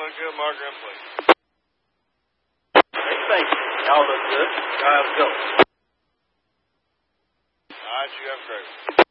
look good, marker and plate. Hey, thank you. Y'all look good. Y'all have a go. All right, you have a great one.